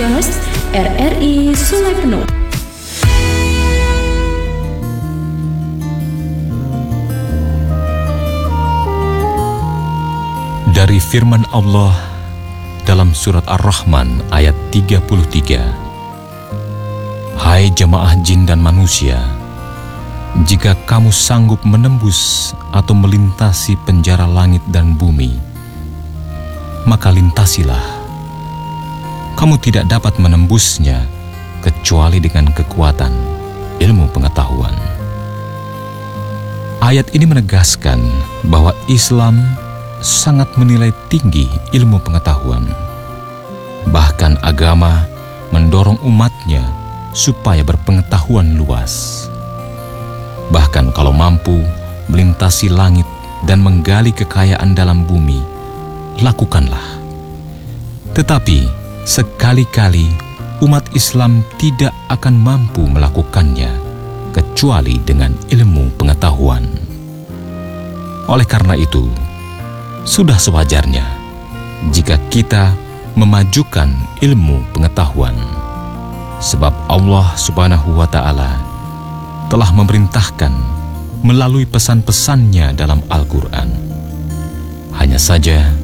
Radios RRI Sungai Penuh. Dari firman Allah dalam surat Ar-Rahman ayat 33. Hai jemaah jin dan manusia, jika kamu sanggup menembus atau melintasi penjara langit dan bumi, maka lintasilah. Kamu tidak dapat menembusnya kecuali dengan kekuatan ilmu pengetahuan. Ayat ini menegaskan bahwa Islam sangat menilai tinggi ilmu pengetahuan. Bahkan agama mendorong umatnya supaya berpengetahuan luas. Bahkan kalau mampu melintasi langit dan menggali kekayaan dalam bumi, lakukanlah. Tetapi sekali-kali umat Islam tidak akan mampu melakukannya kecuali dengan ilmu pengetahuan. Oleh karena itu, sudah sewajarnya jika kita memajukan ilmu pengetahuan, sebab Allah Subhanahu wa Ta'ala telah memerintahkan melalui pesan-pesannya dalam Al-Quran. Hanya saja